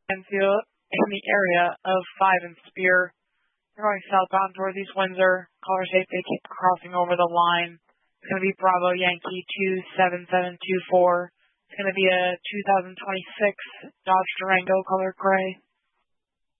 Enfield in the area of 5 and Spear. They're going southbound toward East Windsor. Caller safe, they keep crossing over the line. It's going to be Bravo Yankee 27724. It's going to be a 2026 Dodge Durango colored gray.